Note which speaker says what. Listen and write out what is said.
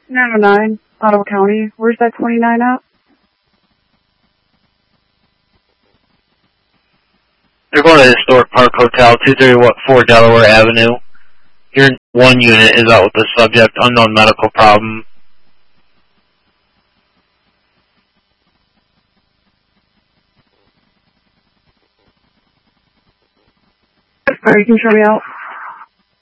Speaker 1: 909, Ottawa County. Where's that 29 at?
Speaker 2: They're going to Historic Park Hotel, 234 Delaware Avenue. Your one unit is out with the subject, unknown medical problem.
Speaker 1: Alright, you can show me out.